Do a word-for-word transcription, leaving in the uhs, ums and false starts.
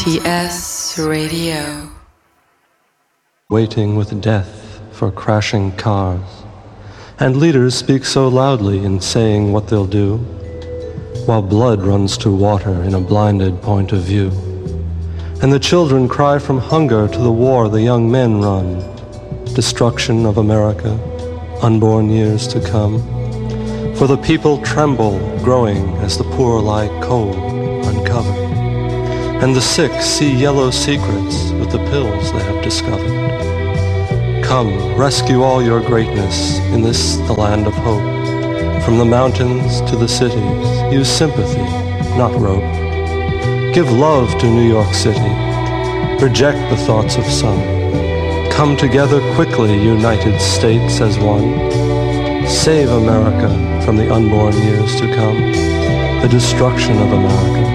T S Radio. Waiting with death for crashing cars, and leaders speak so loudly in saying what they'll do, while blood runs to water in a blinded point of view. And the children cry from hunger to the war the young men run, destruction of America, unborn years to come. For the people tremble, growing as the poor lie cold, uncovered. And the sick see yellow secrets with the pills they have discovered. Come, rescue all your greatness in this, the land of hope. From the mountains to the cities, use sympathy, not rope. Give love to New York City. Reject the thoughts of some. Come together quickly, United States as one. Save America from the unborn years to come, the destruction of America.